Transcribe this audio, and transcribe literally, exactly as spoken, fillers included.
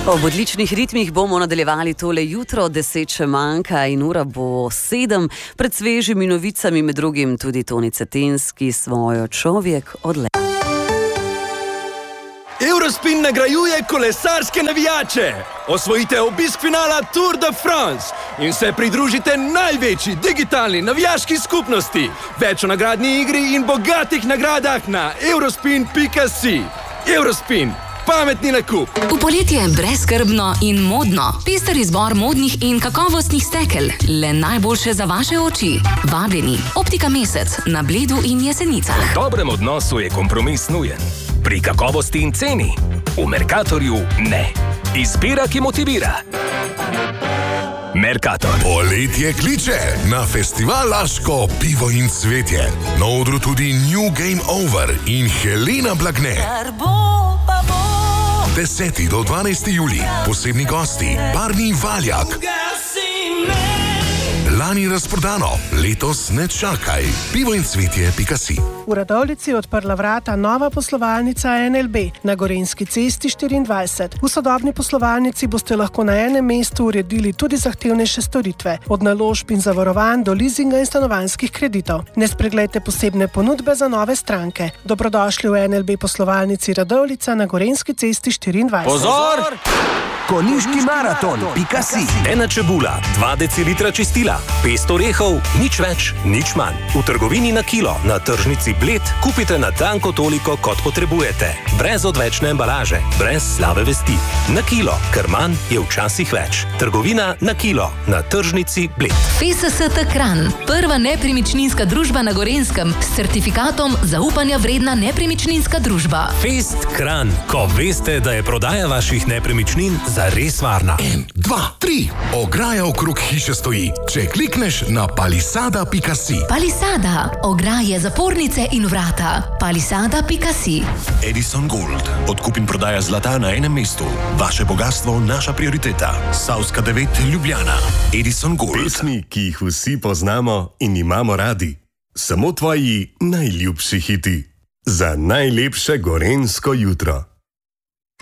Ob odličnih ritmih bomo nadaljevali tole jutro, deset še manjka in ura bo sedem. Pred svežimi novicami med drugim tudi Toni Cetinski svojo Človek odlet. Eurospin nagrajuje kolesarske navijače. Osvojite obisk finala Tour de France in se pridružite največji digitalni navijaški skupnosti. Več o nagradni igri in bogatih nagradah na eurospin pika si. Eurospin. Pametni nakup. V poletje je brezskrbno in modno. Pester izbor modnih in kakovostnih stekel. Le najboljše za vaše oči. Vabljeni. Optika Mesec na Bledu in Jesenicah. V dobrem odnosu je kompromis nujen. Pri kakovosti in ceni. V Mercatorju ne. Izbira, ki motivira. Mercator. Poletje kliče na festival Laško pivo in cvetje. Na odru tudi New Game Over in Helena Blagne. deseti do dvanajsti julij, posebni gosti, Barni Valjak. Lani razprodano, letos ne čakaj. pivo in cvetje pika si. V Radovljici je odprla vrata nova poslovalnica N L B na Gorenjski cesti štiriindvajset. V sodobni poslovalnici boste lahko na enem mestu uredili tudi zahtevnejše storitve, od naložb in zavarovanj do lizinga in stanovanjskih kreditov. Ne spregledajte posebne ponudbe za nove stranke. Dobrodošli v N L B poslovalnici Radovljica na Gorenjski cesti štiriindvajset. Pozor! Konjiški maraton pika si. Ena čebula, dva decilitra čistila, pest orehov, nič več, nič manj. V trgovini na kilo, na tržnici Bled, kupite na tanko toliko, kot potrebujete. Brez odvečne embalaže, brez slabe vesti. Na kilo, ker manj je včasih več. Trgovina na kilo, na tržnici Bled. F S S T Kranj, prva nepremičninska družba na Gorenjskem s certifikatom zaupanja vredna nepremičninska družba. Fest Kranj, ko veste, da je prodaja vaših nepremičnin zares varna. En, dva, tri. Ograja okrog hiše stoji. Če klikneš na palisada pika si. Palisada. Ograje, zapornice in vrata. Palisada pika si. Edison Gold. Odkup in prodaja zlata na enem mestu. Vaše bogastvo, naša prioriteta. Savska devet, Ljubljana. Edison Gold. Pesmi, ki jih vsi poznamo in imamo radi. Samo tvoji najljubši hiti. Za najlepše gorenjsko jutro.